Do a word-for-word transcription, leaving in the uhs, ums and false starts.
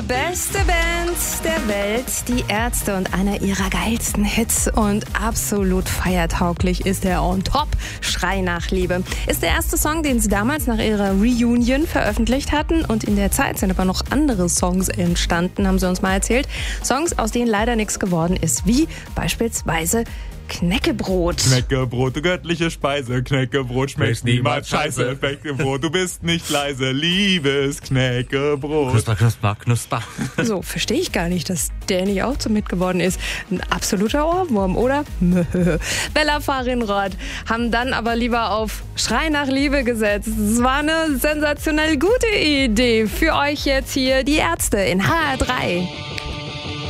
Beste Band der Welt, die Ärzte, und einer ihrer geilsten Hits und absolut feiertauglich ist der On Top, Schrei nach Liebe. Ist der erste Song, den sie damals nach ihrer Reunion veröffentlicht hatten, und in der Zeit sind aber noch andere Songs entstanden, haben sie uns mal erzählt. Songs, aus denen leider nichts geworden ist, wie beispielsweise Knäckebrot. Knäckebrot, du göttliche Speise, Knäckebrot schmeckt niemals scheiße. Knäckebrot, du bist nicht leise, liebes Knäckebrot. Knusper, knusper, knusper. So, verstehe ich gar nicht, dass der nicht auch zum Hit geworden ist. Ein absoluter Ohrwurm, oder? Bella Farinrod haben dann aber lieber auf Schrei nach Liebe gesetzt. Es war eine sensationell gute Idee. Für euch jetzt hier die Ärzte in H R drei.